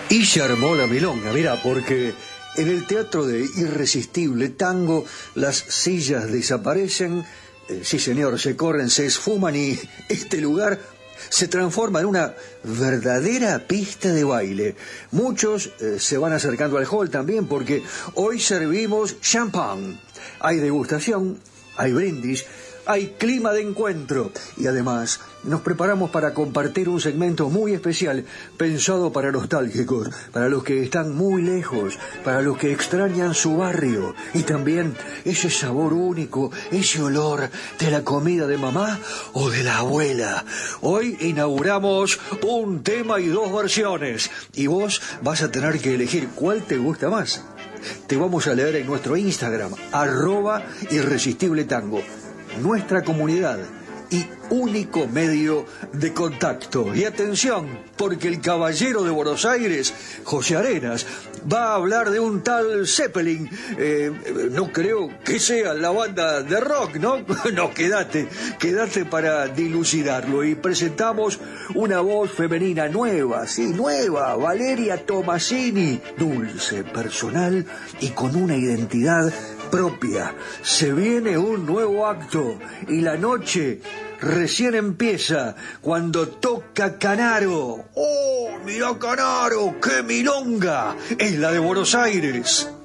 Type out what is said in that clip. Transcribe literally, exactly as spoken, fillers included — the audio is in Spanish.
Y se armó la milonga, mira, porque en el teatro de Irresistible Tango las sillas desaparecen, eh, sí señor, se corren, se esfuman y este lugar se transforma en una verdadera pista de baile. Muchos eh, se van acercando al hall también porque hoy servimos champán. Hay degustación, hay brindis, hay clima de encuentro y además nos preparamos para compartir un segmento muy especial pensado para nostálgicos, para los que están muy lejos, para los que extrañan su barrio y también ese sabor único, ese olor de la comida de mamá o de la abuela. Hoy inauguramos un tema y dos versiones y vos vas a tener que elegir cuál te gusta más. Te vamos a leer en nuestro Instagram, arroba Irresistible Tango, nuestra comunidad y único medio de contacto. Y atención, porque el caballero de Buenos Aires, José Arenas, va a hablar de un tal Zeppelin. Eh, no creo que sea la banda de rock, ¿no? No, quédate, quédate para dilucidarlo. Y presentamos una voz femenina nueva, sí, nueva, Valeria Tomasini, dulce, personal y con una identidad propia. Se viene un nuevo acto y la noche recién empieza cuando toca Canaro. ¡Oh, mira Canaro! ¡Qué milonga! Es la de Buenos Aires.